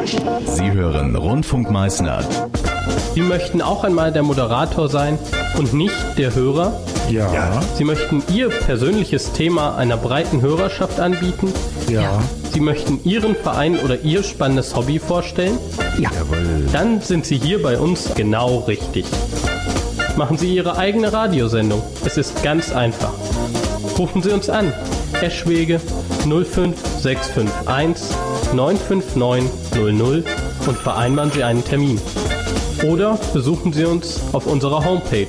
Sie hören Rundfunk Meißner. Sie möchten auch einmal der Moderator sein und nicht der Hörer? Ja. Sie möchten Ihr persönliches Thema einer breiten Hörerschaft anbieten? Ja. Sie möchten Ihren Verein oder Ihr spannendes Hobby vorstellen? Ja. Jawohl. Dann sind Sie hier bei uns genau richtig. Machen Sie Ihre eigene Radiosendung. Es ist ganz einfach. Rufen Sie uns an. Eschwege 05651 959 00 und vereinbaren Sie einen Termin. Oder besuchen Sie uns auf unserer Homepage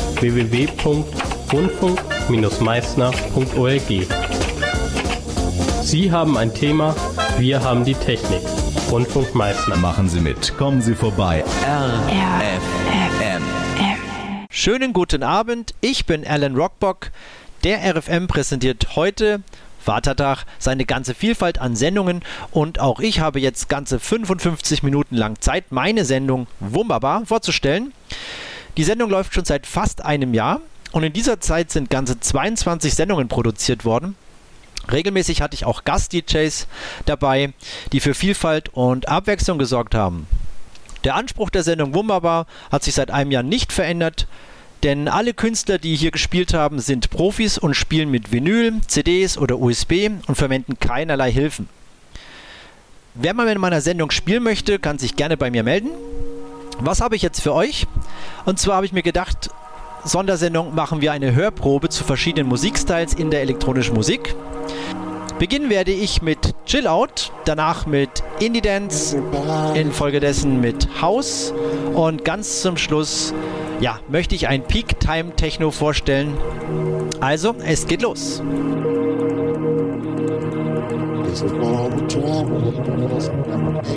www.rundfunk-meißner.org. Sie haben ein Thema, wir haben die Technik. Rundfunk Meißner. Machen Sie mit, kommen Sie vorbei. RFM. Schönen guten Abend, ich bin Alan Rockbock. Der RFM präsentiert heute, Vatertag, seine ganze Vielfalt an Sendungen und auch ich habe jetzt ganze 55 Minuten lang Zeit, meine Sendung Wunderbar vorzustellen. Die Sendung läuft schon seit fast einem Jahr und in dieser Zeit sind ganze 22 Sendungen produziert worden. Regelmäßig hatte ich auch Gast-DJs dabei, die für Vielfalt und Abwechslung gesorgt haben. Der Anspruch der Sendung Wunderbar hat sich seit einem Jahr nicht verändert, denn alle Künstler, die hier gespielt haben, sind Profis und spielen mit Vinyl, CDs oder USB und verwenden keinerlei Hilfen. Wer mal in meiner Sendung spielen möchte, kann sich gerne bei mir melden. Was habe ich jetzt für euch? Und zwar habe ich mir gedacht, Sondersendung machen wir eine Hörprobe zu verschiedenen Musikstyles in der elektronischen Musik. Beginnen werde ich mit Chill Out, danach mit Indie Dance, infolgedessen mit House und ganz zum Schluss möchte ich ein Peak Time Techno vorstellen. Also, es geht los. This is all the trouble.